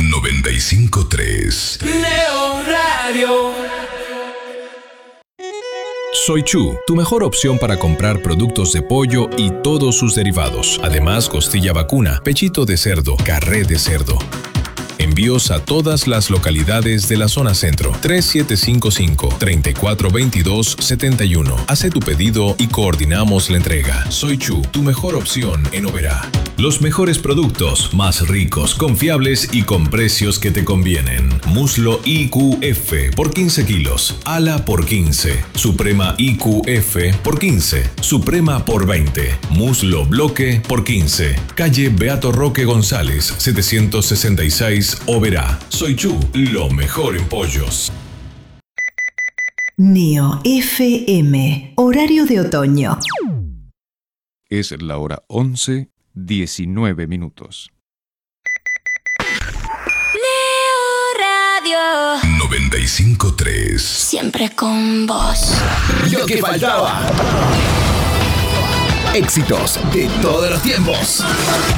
95.3 Neo Radio. Soy Chu, tu mejor opción para comprar productos de pollo y todos sus derivados. Además, costilla vacuna, pechito de cerdo, carré de cerdo. Envíos a todas las localidades de la zona centro. 3755-3422-71. Hace tu pedido y coordinamos la entrega. Soy Chu, tu mejor opción en Oberá. Los mejores productos, más ricos, confiables y con precios que te convienen. Muslo IQF por 15 kilos. Ala por 15. Suprema IQF por 15. Suprema por 20. Muslo bloque por 15. Calle Beato Roque González, 766 Oberá. Soy Chu, lo mejor en pollos. Neo FM, horario de otoño. Es la hora 11:19 minutos. Neo Radio. 95.3. Siempre con vos. Lo que faltaba. Éxitos de todos los tiempos.